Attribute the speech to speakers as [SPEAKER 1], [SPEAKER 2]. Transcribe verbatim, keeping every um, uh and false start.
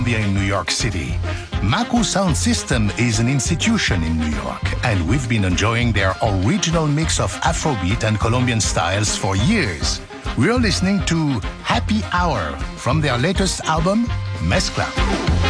[SPEAKER 1] in New York City. Maku Sound System is an institution in New York, and we've been enjoying their original mix of Afrobeat and Colombian styles for years. We're listening to Happy Hour from their latest album, Mezcla.